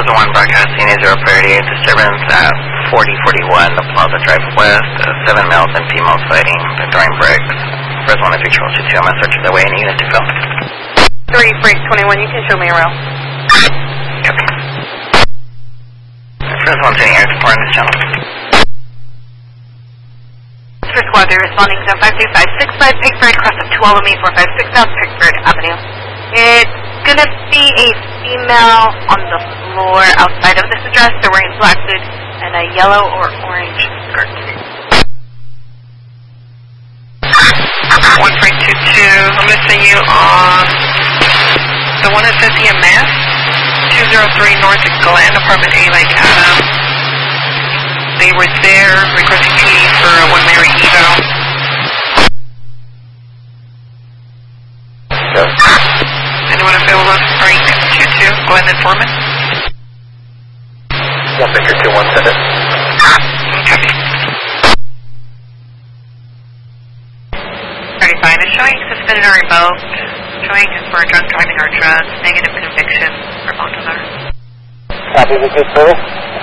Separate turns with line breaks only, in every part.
Fresno 1 broadcasting a 0 priority disturbance at 4041 the Plaza Drive West. 7 males and females fighting. They're throwing bricks. Fresno 1 31222, I'm on search of the way and unit to fill.
3 Freak 21, you can show me around.
Copy. Fresno 1 sending air support on this channel.
First squad, they're responding to 52565 Pickford, cross of 2 South Pickford Avenue. It's gonna be a female on the floor outside of this address. They're wearing black suit and a yellow or orange skirt.
1322, I'm missing you on the one that says EMS, 203 North Glen, apartment A, Lake Adam. They were there requesting P for a 1 Mary eval. Anyone available to bring 22, Glen and Foreman?
1 Victor 21, send it.
Copy. 35 is showing suspended or revoked. Showing is for drunk driving or drugs. Negative conviction for both of them.
Copy the good service.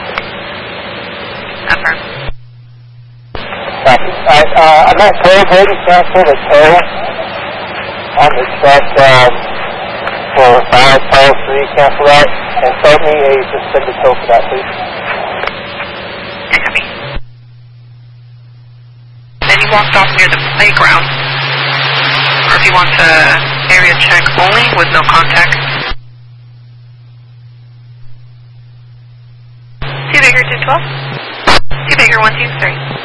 Affirm.
Copy. I'm not told where to transfer the tow on the truck for file 3, cancel that, and send me a suspended tow for that, please.
Copy. Then you walked off near the playground. Or if you want to area check only with no contact.
Two-Baker 212. Two-Baker 123.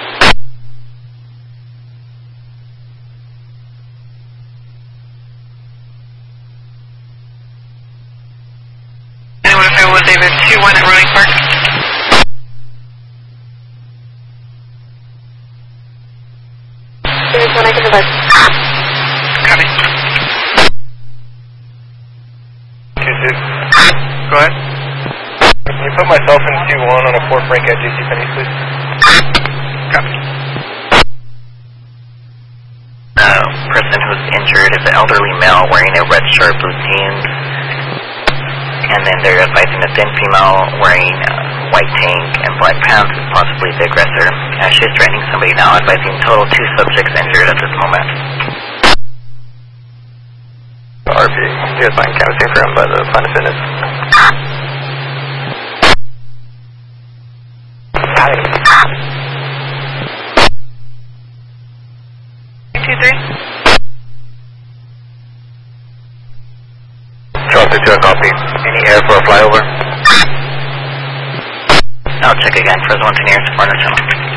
Anyone available with David 2-1 at Rolling Park?
David 1, I can advise.
Copy.
2-2. Go ahead. Can you put myself in 2-1 on a 4 Frank at JCPenney, please?
Copy.
Person who's injured is an elderly male wearing a red shirt, blue jeans. And then they're advising a thin female wearing white tank and black pants is possibly the aggressor. She's threatening somebody now, advising total 2 subjects injured at this moment. RP, you guys find canvassing for him by the Planet Fitness. Got it.
2-3.
Charles 2, copy. Any air for a flyover? I'll check again. Fresno 1 to nearest corner channel.